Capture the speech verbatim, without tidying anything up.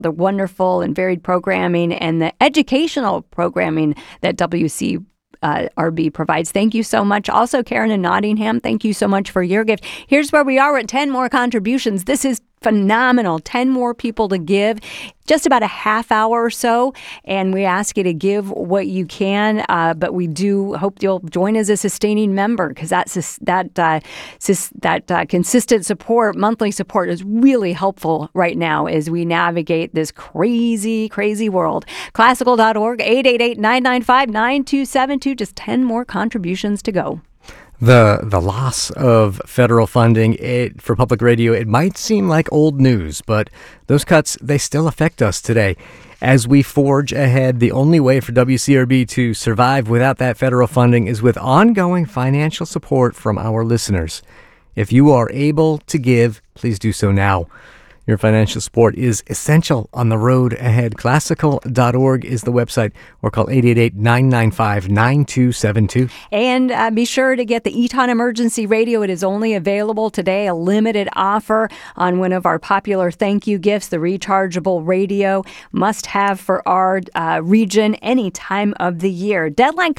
the wonderful and varied programming and the educational programming that W C Uh, R B provides. Thank you so much. Also, Karen in Nottingham, thank you so much for your gift. Here's where we are at ten more contributions. This is phenomenal. ten more people to give, just about a half hour or so. And we ask you to give what you can. Uh, but we do hope you'll join as a sustaining member, because that's that uh, that uh, consistent support, monthly support is really helpful right now as we navigate this crazy, crazy world. Classical dot org, eight eight eight, nine nine five, nine two seven two. Just ten more contributions to go. The the loss of federal funding it, for public radio, it might seem like old news, but those cuts, they still affect us today. As we forge ahead, the only way for W C R B to survive without that federal funding is with ongoing financial support from our listeners. If you are able to give, please do so now. Your financial support is essential on the road ahead. Classical dot org is the website, or call eight eight eight, nine nine five, nine two seven two. And uh, be sure to get the Eton Emergency Radio. It is only available today, a limited offer on one of our popular thank you gifts, the rechargeable radio, must have for our uh, region any time of the year. Deadline